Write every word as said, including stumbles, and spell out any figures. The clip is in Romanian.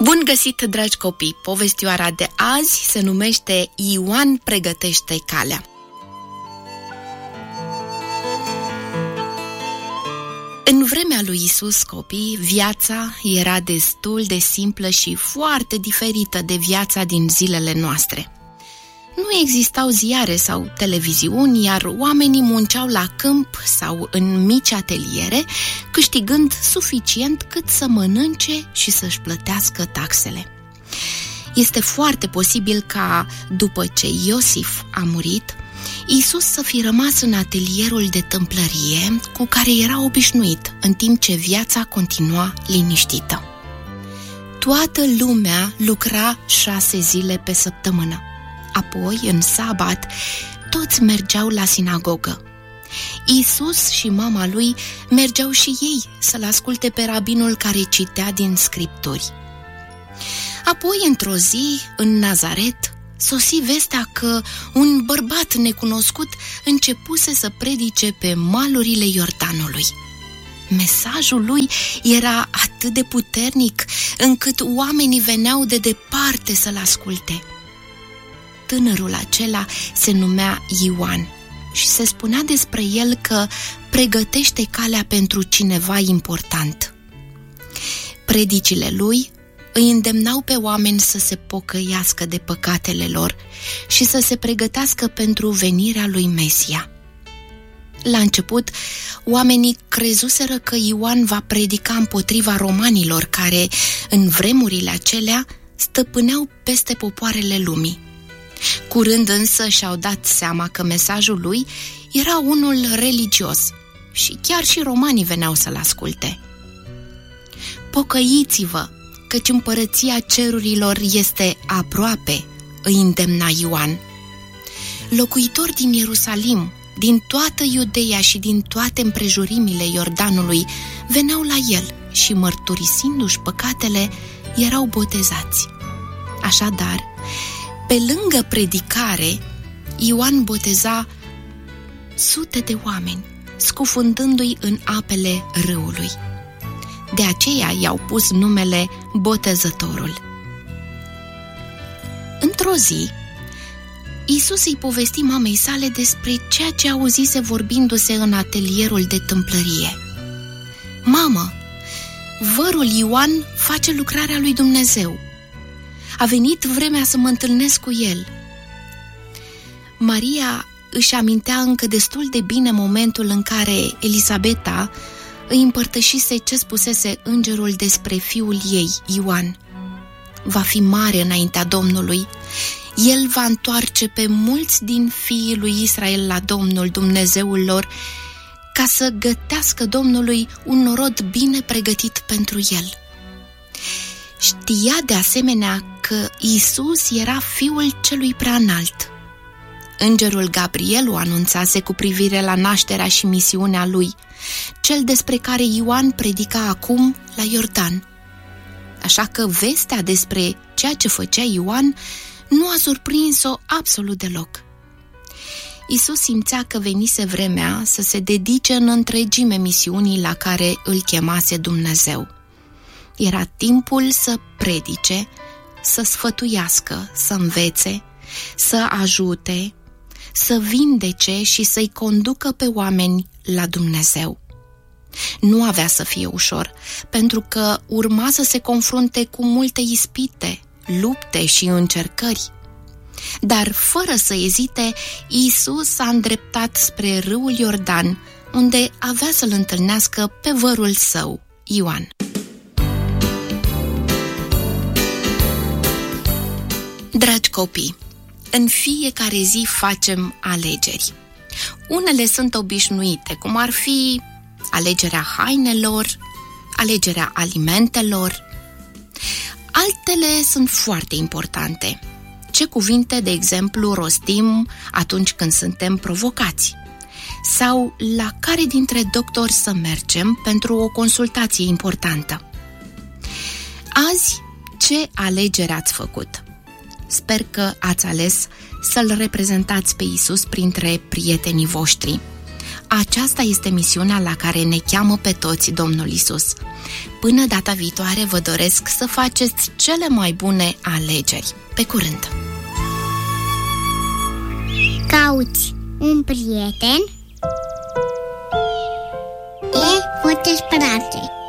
Bun găsit, dragi copii! Povestioara de azi se numește Ioan pregătește calea. În vremea lui Iisus, copii, viața era destul de simplă și foarte diferită de viața din zilele noastre. Nu existau ziare sau televiziuni, iar oamenii munceau la câmp sau în mici ateliere, câștigând suficient cât să mănânce și să-și plătească taxele. Este foarte posibil ca, după ce Iosif a murit, Iisus să fi rămas în atelierul de tâmplărie cu care era obișnuit, în timp ce viața continua liniștită. Toată lumea lucra șase zile pe săptămână. Apoi, în sabat, toți mergeau la sinagogă. Iisus și mama lui mergeau și ei să-l asculte pe rabinul care citea din scripturi. Apoi, într-o zi, în Nazaret, sosi vestea că un bărbat necunoscut începuse să predice pe malurile Iordanului. Mesajul lui era atât de puternic încât oamenii veneau de departe să-l asculte. Tânărul acela se numea Ioan și se spunea despre el că pregătește calea pentru cineva important. Predicile lui îi îndemnau pe oameni să se pocăiască de păcatele lor și să se pregătească pentru venirea lui Mesia. La început, oamenii crezuseră că Ioan va predica împotriva romanilor care, în vremurile acelea, stăpâneau peste popoarele lumii. Curând însă și-au dat seama că mesajul lui era unul religios și chiar și romanii veneau să-l asculte. Pocăiți-vă, căci împărăția cerurilor este aproape, îi îndemna Ioan. Locuitori din Ierusalim, din toată Iudeea și din toate împrejurimile Iordanului veneau la el și, mărturisindu-și păcatele, erau botezați. Așadar, pe lângă predicare, Ioan boteza sute de oameni, scufundându-i în apele râului. De aceea i-au pus numele Botezătorul. Într-o zi, Iisus îi povesti mamei sale despre ceea ce auzise vorbindu-se în atelierul de tâmplărie. Mamă, vărul Ioan face lucrarea lui Dumnezeu. A venit vremea să mă întâlnesc cu el. Maria își amintea încă destul de bine momentul în care Elisabeta îi împărtășise ce spusese îngerul despre fiul ei, Ioan. Va fi mare înaintea Domnului. El va întoarce pe mulți din fiii lui Israel la Domnul, Dumnezeul lor, ca să gătească Domnului un norod bine pregătit pentru el. Știa de asemenea că Iisus era fiul celui preanalt. Îngerul Gabriel o anunțase cu privire la nașterea și misiunea lui, cel despre care Ioan predica acum la Iordan. Așa că vestea despre ceea ce făcea Ioan nu a surprins-o absolut deloc. Iisus simțea că venise vremea să se dedice în întregime misiunii la care îl chemase Dumnezeu. Era timpul să predice, să sfătuiască, să învețe, să ajute, să vindece și să-i conducă pe oameni la Dumnezeu. Nu avea să fie ușor, pentru că urma să se confrunte cu multe ispite, lupte și încercări. Dar fără să ezite, Iisus s-a îndreptat spre râul Iordan, unde avea să-l întâlnească pe vărul său, Ioan. Dragi copii, în fiecare zi facem alegeri. Unele sunt obișnuite, cum ar fi alegerea hainelor, alegerea alimentelor. Altele sunt foarte importante. Ce cuvinte, de exemplu, rostim atunci când suntem provocați? Sau la care dintre doctori să mergem pentru o consultație importantă? Azi, ce alegere ați făcut? Sper că ați ales să-L reprezentați pe Iisus printre prietenii voștri. Aceasta este misiunea la care ne cheamă pe toți Domnul Iisus. Până data viitoare vă doresc să faceți cele mai bune alegeri. Pe curând! Cauți un prieten e foarte speranțe.